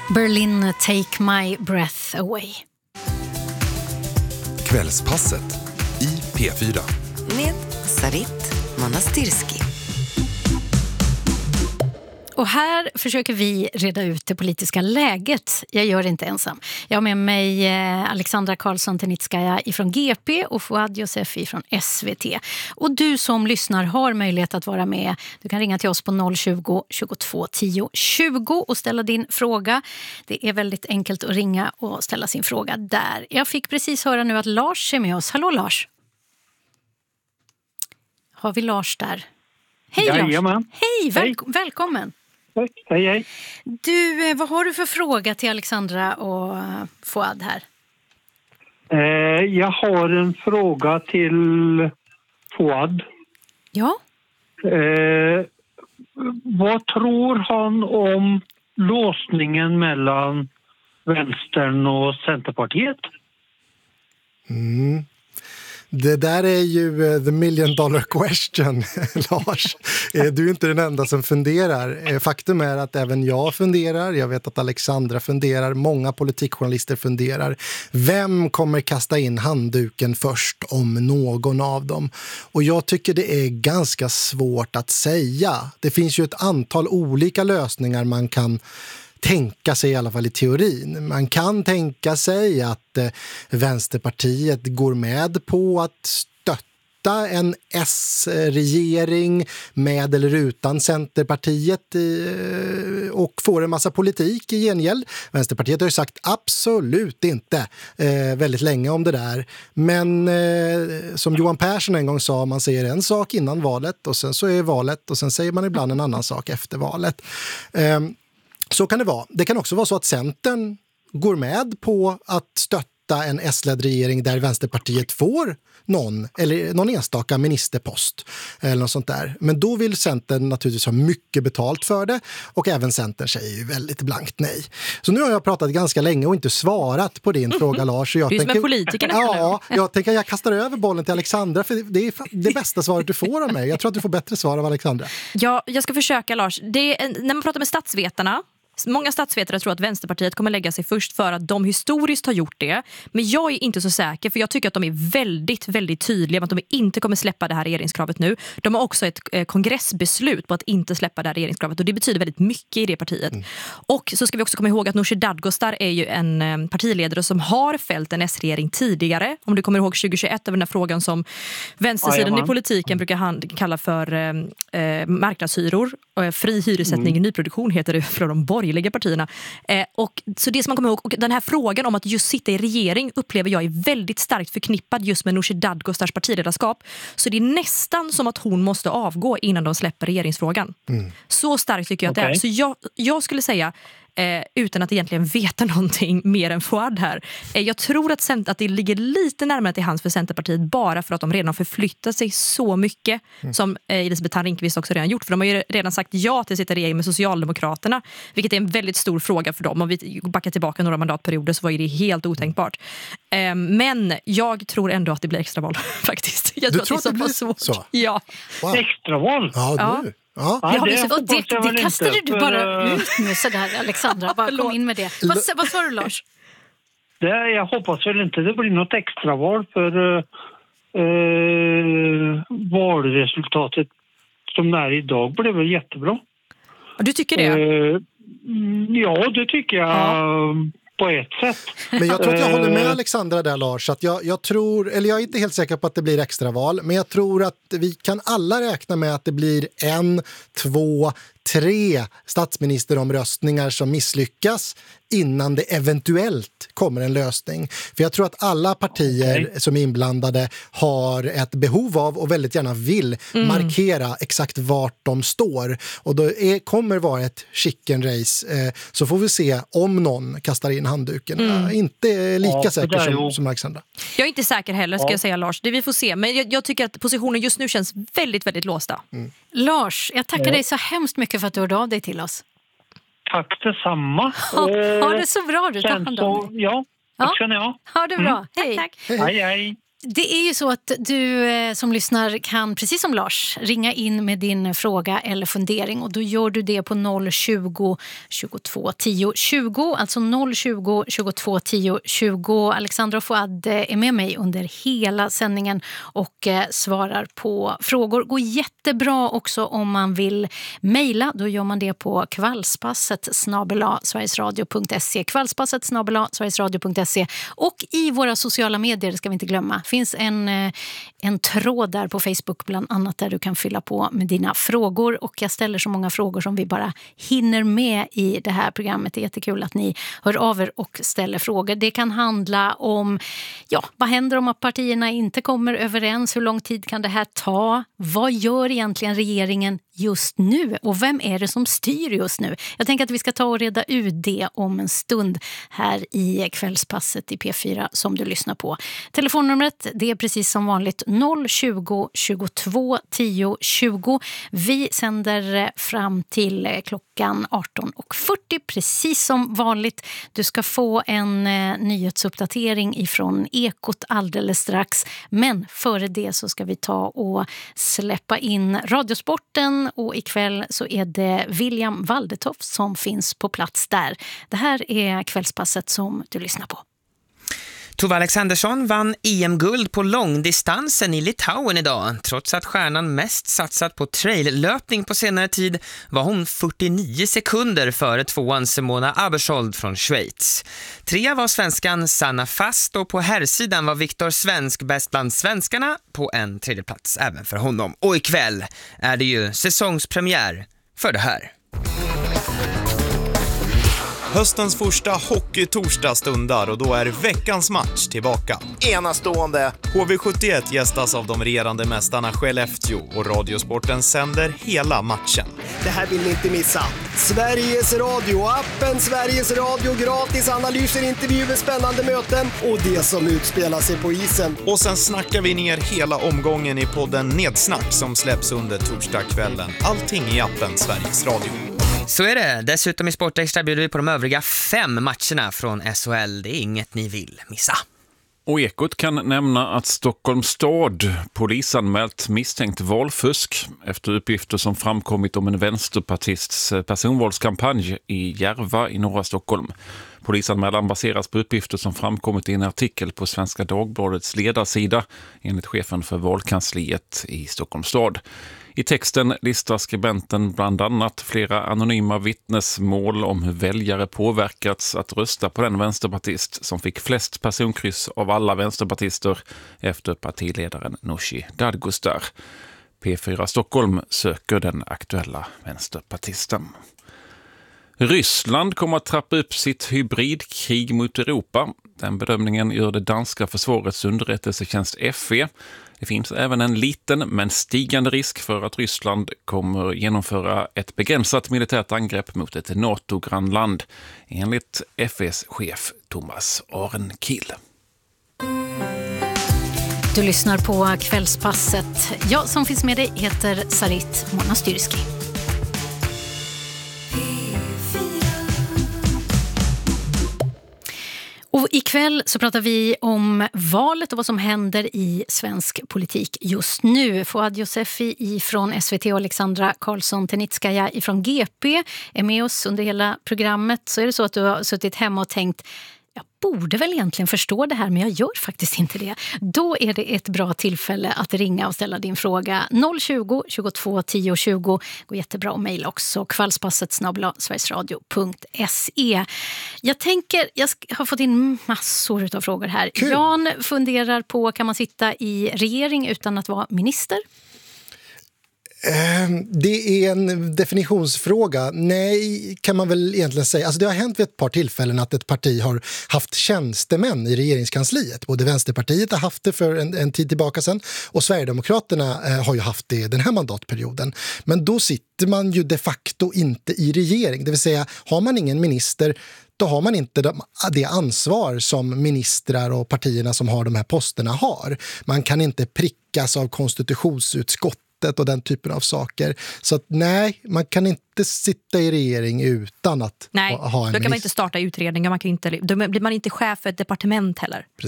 Berlin, Take My Breath Away. Kvällspasset i P4. Med Sarit Monastirski. Och här försöker vi reda ut det politiska läget. Jag gör det inte ensam. Jag har med mig Alexandra Karlsson-Tenitskaya ifrån GP och Fouad Yousefi från SVT. Och du som lyssnar har möjlighet att vara med. Du kan ringa till oss på 020 22 10 20 och ställa din fråga. Det är väldigt enkelt att ringa och ställa sin fråga där. Jag fick precis höra nu att Lars är med oss. Hallå Lars! Har vi Lars där? Hej Jajamän. Lars! Hej, välkommen! Hej, hej. Du, vad har du för fråga till Alexandra och Fouad här? Jag har en fråga till Fouad. Ja? Vad tror han om låsningen mellan Vänstern och Centerpartiet? Det där är ju the million dollar question, Lars. Du är inte den enda som funderar. Faktum är att även jag funderar. Jag vet att Alexandra funderar. Många politikjournalister funderar. Vem kommer kasta in handduken först om någon av dem? Och jag tycker det är ganska svårt att säga. Det finns ju ett antal olika lösningar man kan tänka sig, i alla fall i teorin. Man kan tänka sig att Vänsterpartiet går med på att stötta en S-regering med eller utan Centerpartiet och får en massa politik i gengäld. Vänsterpartiet har ju sagt absolut inte väldigt länge om det där. Men som Johan Persson en gång sa, man säger en sak innan valet och sen så är valet och sen säger man ibland en annan sak efter valet. Så kan det vara. Det kan också vara så att Centern går med på att stötta en S-ledd regering där Vänsterpartiet får någon enstaka ministerpost eller något sånt där. Men då vill Centern naturligtvis ha mycket betalt för det och även Centern säger ju väldigt blankt nej. Så nu har jag pratat ganska länge och inte svarat på din fråga, Lars. Jag du är som en politiker. Ja, jag tänker att jag kastar över bollen till Alexandra för det är det bästa svaret du får av mig. Jag tror att du får bättre svar av Alexandra. Ja, jag ska försöka, Lars. När man pratar med statsvetarna, många statsvetare tror att Vänsterpartiet kommer lägga sig först för att de historiskt har gjort det. Men jag är inte så säker, för jag tycker att de är väldigt, väldigt tydliga med att de inte kommer släppa det här regeringskravet nu. De har också ett kongressbeslut på att inte släppa det här regeringskravet och det betyder väldigt mycket i det partiet. Och så ska vi också komma ihåg att Nooshi Dadgostar är ju en partiledare som har fällt en S-regering tidigare. Om du kommer ihåg 2021 över den här frågan som vänstersidan i politiken brukar kalla för marknadshyror. Fri hyressättning i nyproduktion heter det för de borgerliga partierna. Och så det som man kommer ihåg, och den här frågan om att just sitta i regering upplever jag är väldigt starkt förknippad just med Nooshi Dadgostars partiledarskap. Så det är nästan som att hon måste avgå innan de släpper regeringsfrågan. Så starkt tycker jag att det är. Så jag skulle säga utan att egentligen veta någonting mer än Fouad här. Jag tror att det ligger lite närmare till hands för Centerpartiet bara för att de redan har förflyttat sig så mycket som Elisabeth Thand-Ringqvist också redan gjort. För de har ju redan sagt ja till att sitta i regering med Socialdemokraterna, vilket är en väldigt stor fråga för dem. Om vi backar tillbaka några mandatperioder så var det helt otänkbart. Men jag tror ändå att det blir extraval faktiskt. Jag tror att det blir så? Ja. Wow. Extraval? Ja, nu. Ja. Det kastade du bara ut med sådär, Alexandra. Bara kom in med det. Vad sa du, Lars? Jag hoppas väl inte det blir något extraval för valresultatet som det är idag blev väl jättebra. Du tycker det? Ja, det tycker jag på ett sätt. Men jag tror att jag håller med Alexandra där, Lars. Att jag tror, eller jag är inte helt säker på att det blir extraval, men jag tror att vi kan alla räkna med att det blir 1, 2, 3 statsministeromröstningar som misslyckas innan det eventuellt kommer en lösning. För jag tror att alla partier som är inblandade har ett behov av och väldigt gärna vill markera exakt vart de står. Och då kommer vara ett chicken race. Så får vi se om någon kastar in handduken. Inte lika säker som Alexandra. Jag är inte säker heller, ska jag säga, Lars. Det vi får se. Men jag tycker att positionen just nu känns väldigt, väldigt låsta. Lars, jag tackar dig så hemskt mycket för att du hörde av dig till oss. Tack detsamma. Ha det så bra, du tar hand om dig. Ja, tack ska ni ha. Ha det bra. Hej. Tack. Hej, hej. Det är ju så att du som lyssnar kan, precis som Lars, ringa in med din fråga eller fundering. Och då gör du det på 020 22 10 20. Alltså 020 22 10 20. Alexandra och Fouad är med mig under hela sändningen och svarar på frågor. Går jättebra också om man vill mejla. Då gör man det på kvällspasset@sverigesradio.se. Kvällspasset@sverigesradio.se. Och i våra sociala medier, ska vi inte glömma, finns en tråd där på Facebook bland annat där du kan fylla på med dina frågor. Och jag ställer så många frågor som vi bara hinner med i det här programmet. Det är jättekul att ni hör av er och ställer frågor. Det kan handla om, vad händer om att partierna inte kommer överens? Hur lång tid kan det här ta? Vad gör egentligen regeringen just nu? Och vem är det som styr just nu? Jag tänker att vi ska ta och reda ut det om en stund här i kvällspasset i P4 som du lyssnar på. Telefonnumret, det är precis som vanligt 020 22 10 20. Vi sänder fram till klockan 18:40 precis som vanligt. Du ska få en nyhetsuppdatering ifrån Ekot alldeles strax. Men före det så ska vi ta och släppa in Radiosporten, och ikväll så är det William Waldetoft som finns på plats där. Det här är kvällspasset som du lyssnar på. Tove Alexandersson vann EM-guld på långdistansen i Litauen idag. Trots att stjärnan mest satsat på traillöpning på senare tid var hon 49 sekunder före tvåan Simona Abersold från Schweiz. Trea var svenskan Sanna Fast, och på herrsidan var Viktor Svensk bäst bland svenskarna på en tredje plats även för honom. Och ikväll är det ju säsongspremiär för det här. Höstens första hockey-torsdag stundar och då är veckans match tillbaka. Enastående! HV71 gästas av de regerande mästarna Skellefteå och Radiosporten sänder hela matchen. Det här vill ni inte missa. Sveriges Radio, appen Sveriges Radio, gratis analyser, intervjuer, spännande möten och det som utspelar sig på isen. Och sen snackar vi ner hela omgången i podden Nedsnack som släpps under torsdagskvällen. Allting i appen Sveriges Radio. Så är det. Dessutom i Sportextra bjuder vi på de övriga 5 matcherna från SHL. Det är inget ni vill missa. Och Ekot kan nämna att Stockholms stad polisanmält misstänkt valfusk efter uppgifter som framkommit om en vänsterpartists personvalskampanj i Järva i norra Stockholm. Polisanmälan baseras på uppgifter som framkommit i en artikel på Svenska Dagbladets ledarsida enligt chefen för valkansliet i Stockholms stad. I texten listar skribenten bland annat flera anonyma vittnesmål om hur väljare påverkats att rösta på den vänsterpartist som fick flest personkryss av alla vänsterpartister efter partiledaren Nooshi Dadgostar. P4 Stockholm söker den aktuella vänsterpartisten. Ryssland kommer att trappa upp sitt hybridkrig mot Europa. Den bedömningen gör det danska försvarets underrättelsetjänst FE. Det finns även en liten men stigande risk för att Ryssland kommer genomföra ett begränsat militärt angrepp mot ett NATO-grannland, enligt FEs chef Thomas Arenkiel. Du lyssnar på kvällspasset. Jag som finns med dig heter Sarit Monastyrski. Och ikväll så pratar vi om valet och vad som händer i svensk politik just nu. Fouad Yousefi från SVT och Alexandra Karlsson-Tenitskaja från GP är med oss under hela programmet. Så är det så att du har suttit hemma och tänkt, jag borde väl egentligen förstå det här, men jag gör faktiskt inte det. Då är det ett bra tillfälle att ringa och ställa din fråga. 020 22 10 20. Går jättebra att mejla också. kvällspasset@sverigesradio.se. Jag har fått in massor av frågor här. Kul. Jan funderar på, kan man sitta i regering utan att vara minister? Det är en definitionsfråga. Nej, kan man väl egentligen säga. Alltså det har hänt vid ett par tillfällen att ett parti har haft tjänstemän i regeringskansliet. Både Vänsterpartiet har haft det för en tid tillbaka sedan och Sverigedemokraterna har ju haft det den här mandatperioden. Men då sitter man ju de facto inte i regering. Det vill säga, har man ingen minister, då har man inte det ansvar som ministrar och partierna som har de här posterna har. Man kan inte prickas av konstitutionsutskott och den typen av saker. Så att nej, man kan inte sitta i regering utan att ha en då kan man inte starta utredningar. Då blir man inte chef för ett departement heller. Precis.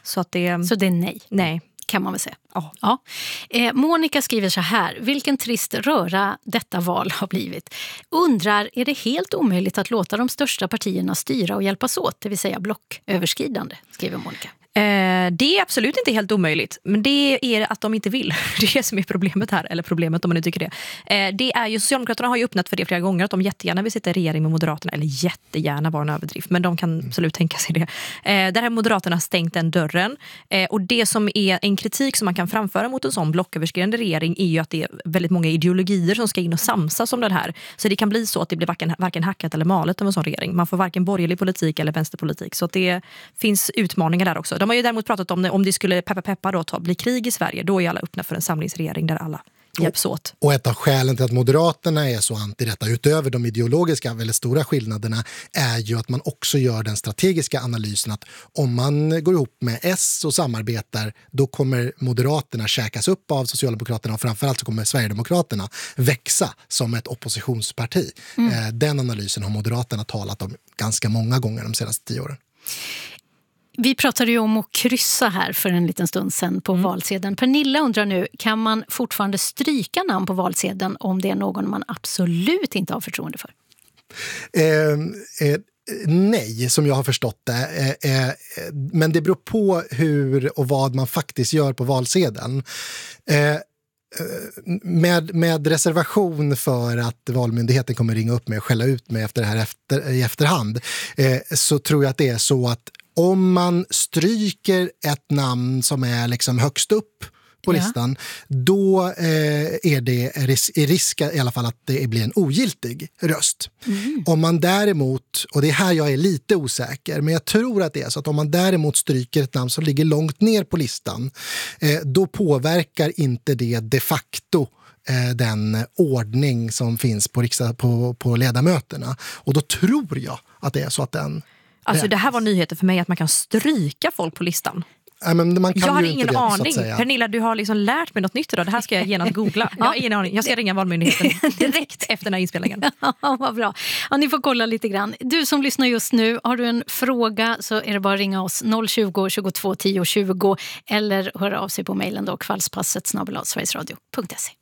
Så det är nej? Nej. Kan man väl säga. Ja. Monica skriver så här: vilken trist röra detta val har blivit. Undrar, är det helt omöjligt att låta de största partierna styra och hjälpas åt, det vill säga blocköverskridande, skriver Monica. Det är absolut inte helt omöjligt, men det är att de inte vill. Det är det som är problemet här, eller problemet om man nu tycker det. Det är ju, Socialdemokraterna har ju öppnat för det flera gånger, att de jättegärna vill sitta i regering med Moderaterna, eller jättegärna var en överdrift, men de kan absolut tänka sig det. Där har Moderaterna stängt den dörren, och det som är en kritik som man kan framföra mot en sån blocköverskridande regering är ju att det är väldigt många ideologier som ska in och samsas om den här. Så det kan bli så att det blir varken hackat eller malet av en sån regering. Man får varken borgerlig politik eller vänsterpolitik, så att det finns utmaningar där också. De har ju däremot pratat om det skulle peppa då bli krig i Sverige, då är alla öppna för en samlingsregering där alla hjälps åt. Och ett av skälen till att Moderaterna är så anti detta, utöver de ideologiska väldigt stora skillnaderna, är ju att man också gör den strategiska analysen att om man går ihop med S och samarbetar, då kommer Moderaterna käkas upp av Socialdemokraterna, och framförallt så kommer Sverigedemokraterna växa som ett oppositionsparti. Den analysen har Moderaterna talat om ganska många gånger de senaste 10 åren. Vi pratade ju om att kryssa här för en liten stund sedan på valsedeln. Pernilla undrar nu, kan man fortfarande stryka namn på valsedeln om det är någon man absolut inte har förtroende för? Nej, som jag har förstått det. Men det beror på hur och vad man faktiskt gör på valsedeln. Med reservation för att Valmyndigheten kommer ringa upp mig och skälla ut mig efter det här i efterhand, så tror jag att det är så att om man stryker ett namn som är liksom högst upp på listan, då är det risk i alla fall att det blir en ogiltig röst. Om man däremot, och det är här jag är lite osäker, men jag tror att det är så att om man däremot stryker ett namn som ligger långt ner på listan, då påverkar inte det de facto den ordning som finns på ledamöterna. Och då tror jag att det är så att den... Alltså det här var nyheter för mig, att man kan stryka folk på listan. Men man kan jag har ju ingen inte det, aning. Pernilla, du har liksom lärt mig något nytt idag. Det här ska jag genast googla. Jag har ingen aning. Jag ska ringa Valmyndigheten direkt efter den här inspelningen. Ja, vad bra. Ja, ni får kolla lite grann. Du som lyssnar just nu, har du en fråga så är det bara att ringa oss 020 22 10 20 eller höra av sig på mejlen då, kvällspasset@sverigesradio.se.